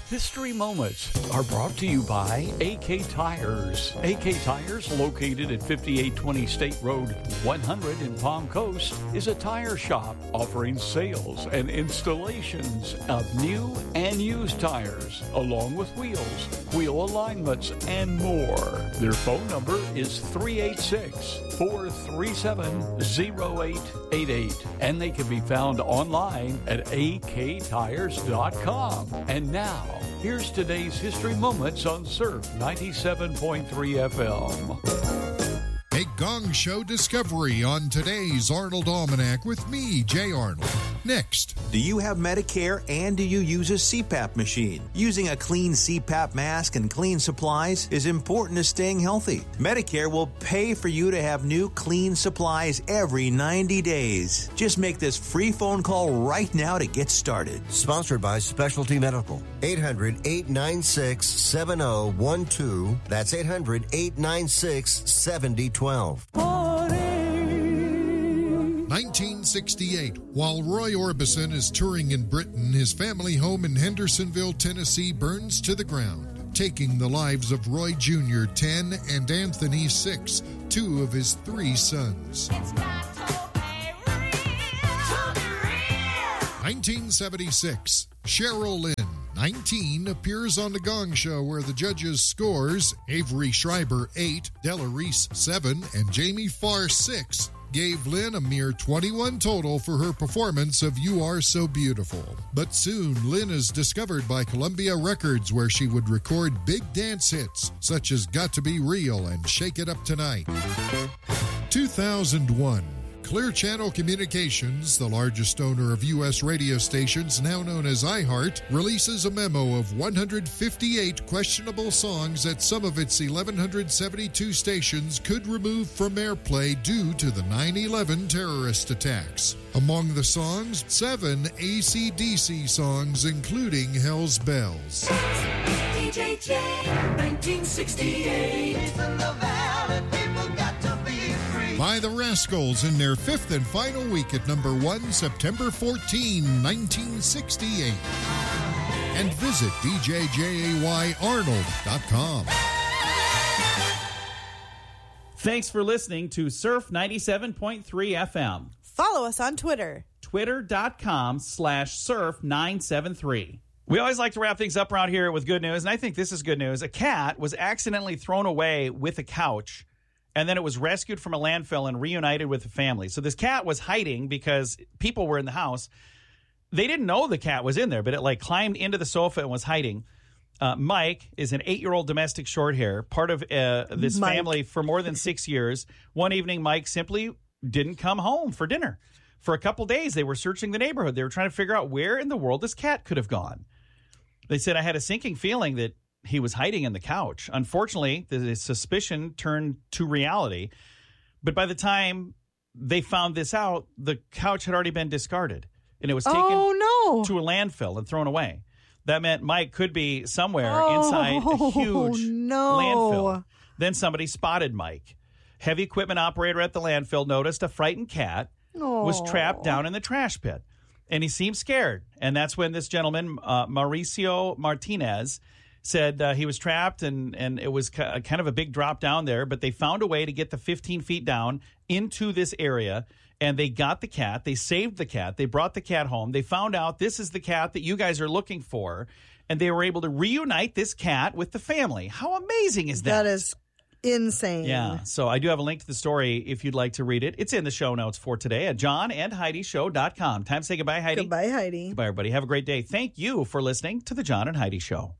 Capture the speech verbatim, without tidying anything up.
History Moments are brought to you by A K Tires. A K Tires, located at fifty-eight twenty State Road one hundred in Palm Coast, is a tire shop offering sales and installations of new and used tires, along with wheels, wheel alignments, and more. Their phone number is three eight six, four three seven, zero eight eight eight, and they can be found online at a k tires dot com. And now, here's today's History Moments on Surf ninety-seven point three F M. A Gong Show discovery on today's Arnold Almanac with me, Jay Arnold. Next. Do you have Medicare and do you use a C PAP machine? Using a clean C PAP mask and clean supplies is important to staying healthy. Medicare will pay for you to have new clean supplies every ninety days. Just make this free phone call right now to get started. Sponsored by Specialty Medical. eight hundred, eight nine six, seven zero one two. That's eight hundred, eight nine six, seven zero one two. nineteen sixty-eight. While Roy Orbison is touring in Britain, his family home in Hendersonville, Tennessee burns to the ground, taking the lives of Roy Junior, ten, and Anthony, six, two of his three sons. nineteen seventy-six. Cheryl Lynn, nineteen, appears on The Gong Show, where the judges scores Avery Schreiber, eight, Della Reese, seven, and Jamie Farr, six, gave Lynn a mere twenty-one total for her performance of You Are So Beautiful. But soon, Lynn is discovered by Columbia Records, where she would record big dance hits, such as Got to Be Real and Shake It Up Tonight. two thousand one. Clear Channel Communications, the largest owner of U S radio stations now known as iHeart, releases a memo of one hundred fifty-eight questionable songs that some of its eleven seventy-two stations could remove from airplay due to the nine eleven terrorist attacks. Among the songs, seven A C D C songs, including Hell's Bells. D J J, nineteen sixty-eight. In the valley, people got to be free. By the Rascals in their fifth and final week at number one, September fourteenth, nineteen sixty-eight. And visit d j jay arnold dot com. Thanks for listening to Surf ninety-seven point three F M. Follow us on Twitter. Twitter.com slash surf 973. We always like to wrap things up around here with good news, and I think this is good news. A cat was accidentally thrown away with a couch, and then it was rescued from a landfill and reunited with the family. So this cat was hiding because people were in the house. They didn't know the cat was in there, but it like climbed into the sofa and was hiding. Uh, Mike is an eight-year-old domestic short hair, part of uh, this Mike. family for more than six years. One evening, Mike simply didn't come home for dinner. For a couple days, they were searching the neighborhood. They were trying to figure out where in the world this cat could have gone. They said, I had a sinking feeling that he was hiding in the couch. Unfortunately, the suspicion turned to reality. But by the time they found this out, the couch had already been discarded. And it was taken oh, no. to a landfill and thrown away. That meant Mike could be somewhere oh, inside a huge no. landfill. Then somebody spotted Mike. Heavy equipment operator at the landfill noticed a frightened cat oh. was trapped down in the trash pit. And he seemed scared. And that's when this gentleman, uh, Mauricio Martinez, said uh, he was trapped and, and it was ca- kind of a big drop down there. But they found a way to get the fifteen feet down into this area. And they got the cat. They saved the cat. They brought the cat home. They found out this is the cat that you guys are looking for. And they were able to reunite this cat with the family. How amazing is that? That is insane. Yeah. So I do have a link to the story if you'd like to read it. It's in the show notes for today at john and heidi show dot com. Time to say goodbye, Heidi. Goodbye, Heidi. Goodbye, everybody. Have a great day. Thank you for listening to the John and Heidi Show.